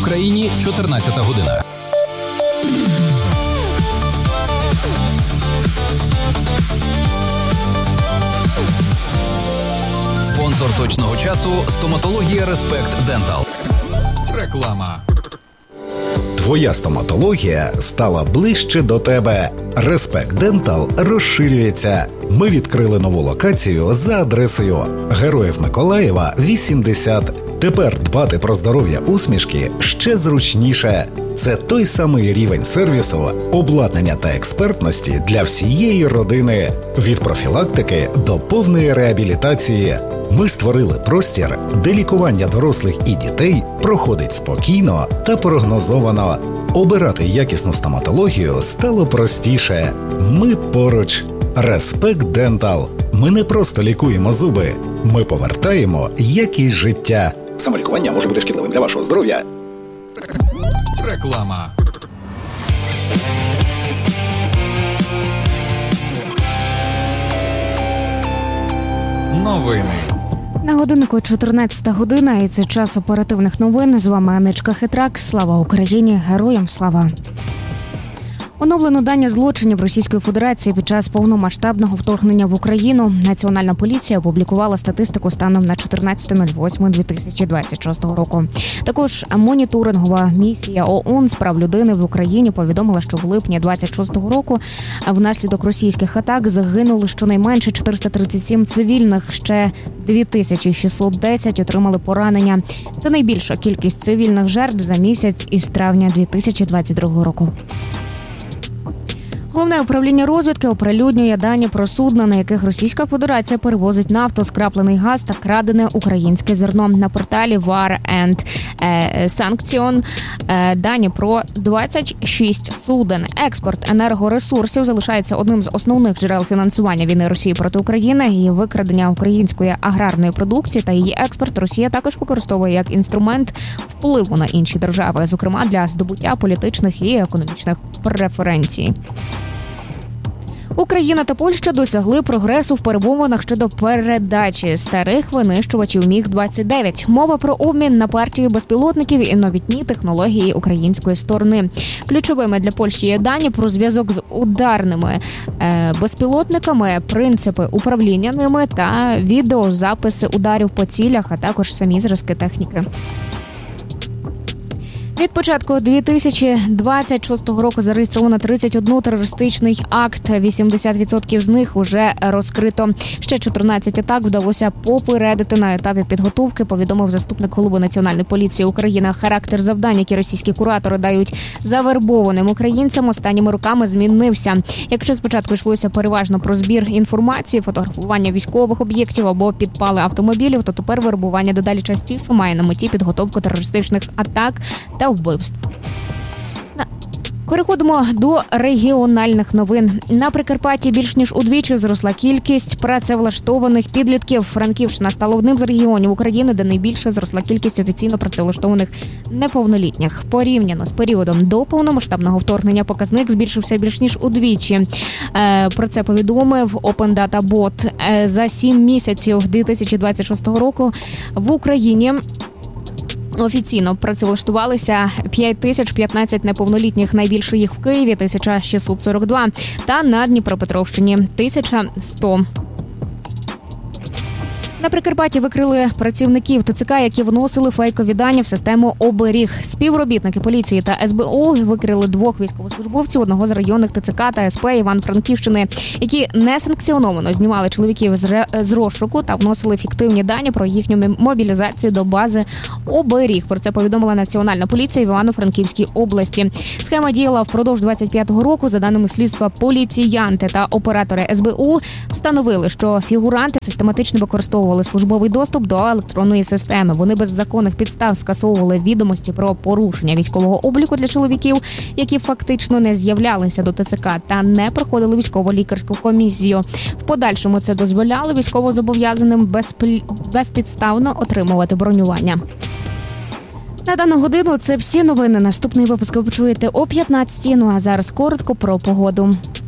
Україні 14 година. Спонсор точного часу – стоматологія Респект Дентал. Реклама. Твоя стоматологія стала ближче до тебе. Респект Дентал розширюється. Ми відкрили нову локацію за адресою Героїв Миколаєва, 80. Тепер дбати про здоров'я усмішки ще зручніше. Це той самий рівень сервісу, обладнання та експертності для всієї родини. Від профілактики до повної реабілітації. Ми створили простір, де лікування дорослих і дітей проходить спокійно та прогнозовано. Обирати якісну стоматологію стало простіше. Ми поруч. Респект Дентал. Ми не просто лікуємо зуби. Ми повертаємо якість життя. Самолікування може бути шкідливим для вашого здоров'я. Реклама. Новини. На годиннику 14 година, і це час оперативних новин. З вами Анечка Хитрак. Слава Україні! Героям слава! Оновлено дані злочинів Російської Федерації під час повномасштабного вторгнення в Україну. Національна поліція опублікувала статистику станом на 14.08.2026 року. Також моніторингова місія ООН з прав людини в Україні повідомила, що в липні 26-го року внаслідок російських атак загинули щонайменше 437 цивільних, ще 2610 отримали поранення. Це найбільша кількість цивільних жертв за місяць із травня 2022 року. Головне управління розвідки оприлюднює дані про судна, на яких Російська Федерація перевозить нафту, скраплений газ та крадене українське зерно. На порталі War and Sanction дані про 26 суден. Експорт енергоресурсів залишається одним з основних джерел фінансування війни Росії проти України. Її викрадення української аграрної продукції та її експорт Росія також використовує як інструмент впливу на інші держави, зокрема для здобуття політичних і економічних преференцій. Україна та Польща досягли прогресу в перемовинах щодо передачі старих винищувачів МіГ-29. Мова про обмін на партію безпілотників і новітні технології української сторони. Ключовими для Польщі є дані про зв'язок з ударними безпілотниками, принципи управління ними та відеозаписи ударів по цілях, а також самі зразки техніки. Від початку 2026 року зареєстровано 31 терористичний акт. 80% з них уже розкрито. Ще 14 атак вдалося попередити на етапі підготовки, повідомив заступник голови Національної поліції України. Характер завдань, які російські куратори дають завербованим українцям, останніми роками змінився. Якщо спочатку йшлося переважно про збір інформації, фотографування військових об'єктів або підпали автомобілів, то тепер вербування дедалі частіше має на меті підготовку терористичних атак та вбивств. Переходимо до регіональних новин. На Прикарпатті більш ніж удвічі зросла кількість працевлаштованих підлітків. Франківщина стала одним з регіонів України, де найбільше зросла кількість офіційно працевлаштованих неповнолітніх. Порівняно з періодом до повномасштабного вторгнення показник збільшився більш ніж удвічі. Про це повідомив Open Data Bot. За 7 місяців 2026 року в Україні офіційно працевлаштувалися 5015 неповнолітніх, найбільше їх в Києві – 1642, та на Дніпропетровщині – 1100. На Прикарпатті викрили працівників ТЦК, які вносили фейкові дані в систему оберіг. Співробітники поліції та СБУ викрили 2 військовослужбовців одного з районних ТЦК та СП Івано-Франківщини, які несанкціоновано знімали чоловіків з розшуку та вносили фіктивні дані про їхню мобілізацію до бази оберіг. Про це повідомила Національна поліція в Івано-Франківській області. Схема діяла впродовж 25-го року. За даними слідства, поліціянти та оператори СБУ встановили, що фігуранти систематично використовували службовий доступ до електронної системи. Вони без законних підстав скасовували відомості про порушення військового обліку для чоловіків, які фактично не з'являлися до ТЦК та не проходили військово-лікарську комісію. В подальшому це дозволяло військовозобов'язаним безпідставно отримувати бронювання. На дану годину це всі новини. Наступний випуск ви почуєте о 15-й. Ну а зараз коротко про погоду.